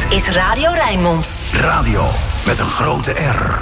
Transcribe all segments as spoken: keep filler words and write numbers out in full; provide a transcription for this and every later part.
is Radio Rijnmond. Radio met een grote R.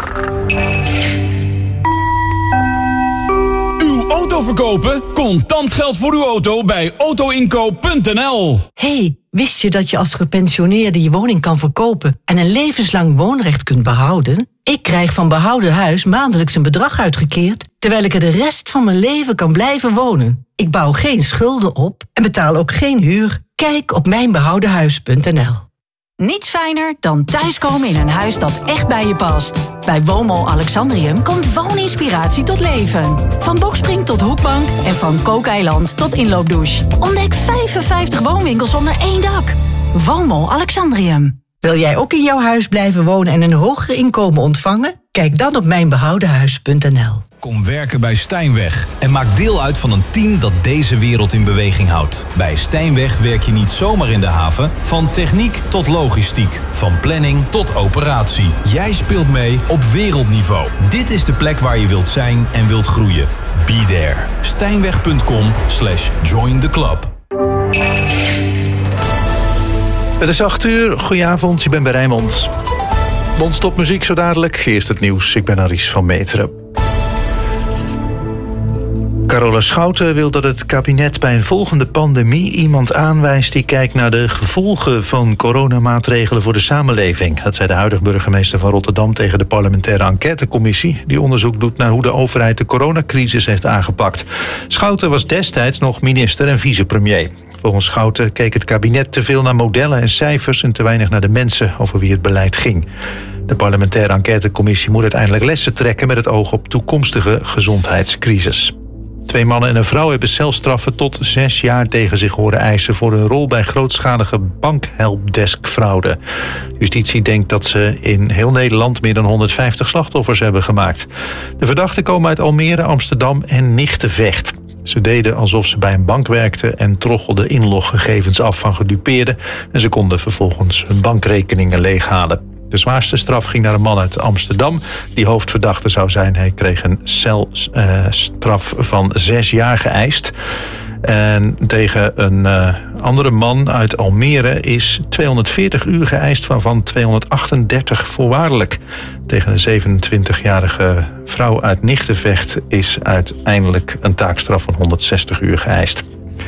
Uw auto verkopen? Contant geld voor uw auto bij autoinkoop punt n l. Hey, wist je dat je als gepensioneerde je woning kan verkopen en een levenslang woonrecht kunt behouden? Ik krijg van Behouden Huis maandelijks een bedrag uitgekeerd, terwijl ik er de rest van mijn leven kan blijven wonen. Ik bouw geen schulden op en betaal ook geen huur. Kijk op mijn behouden huis punt n l. Niets fijner dan thuiskomen in een huis dat echt bij je past. Bij Woonmol Alexandrium komt wooninspiratie tot leven. Van bokspring tot hoekbank en van kookeiland tot inloopdouche. Ontdek vijfenvijftig woonwinkels onder één dak. Woonmol Alexandrium. Wil jij ook in jouw huis blijven wonen en een hoger inkomen ontvangen? Kijk dan op mijn behouden huis punt n l. Kom werken bij Stijnweg en maak deel uit van een team dat deze wereld in beweging houdt. Bij Stijnweg werk je niet zomaar in de haven, van techniek tot logistiek, van planning tot operatie. Jij speelt mee op wereldniveau. Dit is de plek waar je wilt zijn en wilt groeien. Be there. Stijnweg punt com slash join the club. Het is acht uur. Goedenavond, je bent bij Rijnmond. Non-stop muziek zo dadelijk. Eerst het nieuws. Ik ben Aries van Meteren. Carola Schouten wil dat het kabinet bij een volgende pandemie iemand aanwijst die kijkt naar de gevolgen van coronamaatregelen voor de samenleving. Dat zei de huidige burgemeester van Rotterdam tegen de parlementaire enquêtecommissie, die onderzoek doet naar hoe de overheid de coronacrisis heeft aangepakt. Schouten was destijds nog minister en vicepremier. Volgens Schouten keek het kabinet te veel naar modellen en cijfers en te weinig naar de mensen over wie het beleid ging. De parlementaire enquêtecommissie moet uiteindelijk lessen trekken met het oog op toekomstige gezondheidscrisis. Twee mannen en een vrouw hebben celstraffen tot zes jaar tegen zich horen eisen voor hun rol bij grootschalige bankhelpdesk-fraude. Justitie denkt dat ze in heel Nederland meer dan honderdvijftig slachtoffers hebben gemaakt. De verdachten komen uit Almere, Amsterdam en Nigtevecht. Ze deden alsof ze bij een bank werkten en troggelden inloggegevens af van gedupeerden en ze konden vervolgens hun bankrekeningen leeghalen. De zwaarste straf ging naar een man uit Amsterdam die hoofdverdachte zou zijn. Hij kreeg een celstraf uh, van zes jaar geëist. En tegen een uh, andere man uit Almere is tweehonderdveertig uur geëist, waarvan tweehonderdachtendertig voorwaardelijk. Tegen een zevenentwintigjarige vrouw uit Nigtevecht is uiteindelijk een taakstraf van honderdzestig uur geëist.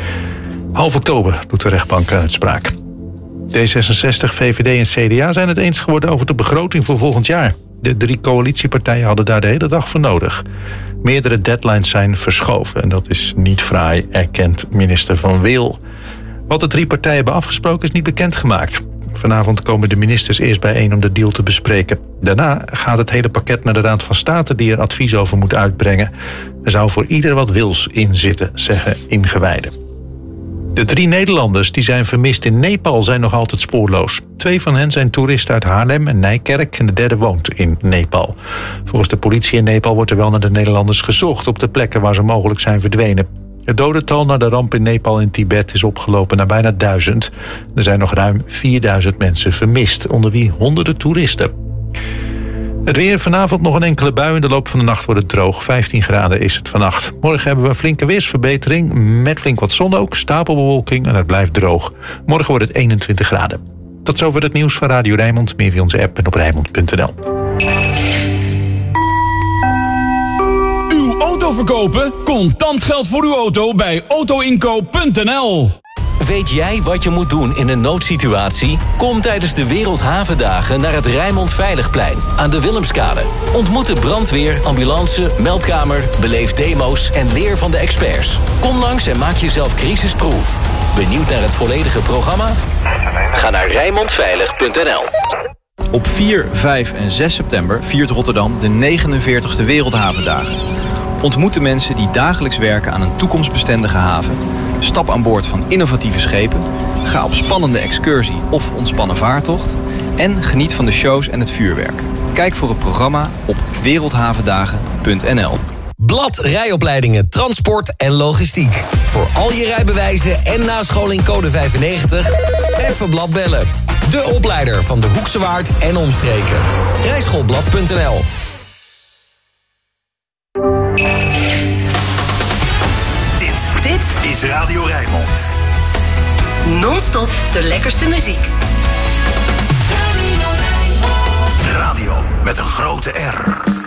Half oktober doet de rechtbank een uitspraak. D zesenzestig, V V D en C D A zijn het eens geworden over de begroting voor volgend jaar. De drie coalitiepartijen hadden daar de hele dag voor nodig. Meerdere deadlines zijn verschoven en dat is niet fraai, erkent minister Van Wil. Wat de drie partijen hebben afgesproken is niet bekendgemaakt. Vanavond komen de ministers eerst bijeen om de deal te bespreken. Daarna gaat het hele pakket naar de Raad van State die er advies over moet uitbrengen. Er zou voor ieder wat wils in zitten, zeggen ingewijden. De drie Nederlanders die zijn vermist in Nepal zijn nog altijd spoorloos. Twee van hen zijn toeristen uit Haarlem en Nijkerk en de derde woont in Nepal. Volgens de politie in Nepal wordt er wel naar de Nederlanders gezocht op de plekken waar ze mogelijk zijn verdwenen. Het dodental na de ramp in Nepal en Tibet is opgelopen naar bijna duizend. Er zijn nog ruim vierduizend mensen vermist, onder wie honderden toeristen. Het weer, vanavond nog een enkele bui. In de loop van de nacht wordt het droog. vijftien graden is het vannacht. Morgen hebben we een flinke weersverbetering. Met flink wat zon ook, stapelbewolking en het blijft droog. Morgen wordt het eenentwintig graden. Tot zover het nieuws van Radio Rijnmond. Meer via onze app en op rijnmond punt n l. Uw auto verkopen? Contant geld voor uw auto bij autoinkoop punt n l. Weet jij wat je moet doen in een noodsituatie? Kom tijdens de Wereldhavendagen naar het Rijnmond Veiligplein aan de Willemskade. Ontmoet de brandweer, ambulance, meldkamer, beleef demo's en leer van de experts. Kom langs en maak jezelf crisisproof. Benieuwd naar het volledige programma? Ga naar rijnmond veilig punt n l. Op vier, vijf en zes september viert Rotterdam de negenenveertigste Wereldhavendagen. Ontmoet de mensen die dagelijks werken aan een toekomstbestendige haven. Stap aan boord van innovatieve schepen. Ga op spannende excursie of ontspannen vaartocht. En geniet van de shows en het vuurwerk. Kijk voor het programma op wereldhavendagen punt n l. Blad Rijopleidingen Transport en Logistiek. Voor al je rijbewijzen en nascholing code vijfennegentig. Even Blad bellen. De opleider van de Hoekse Waard en omstreken. rijschoolblad punt n l. Dit is Radio Rijnmond. Non-stop de lekkerste muziek. met een grote R.